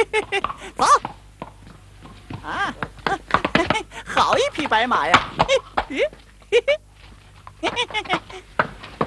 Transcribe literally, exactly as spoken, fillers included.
走。啊，好一匹白马呀！嘿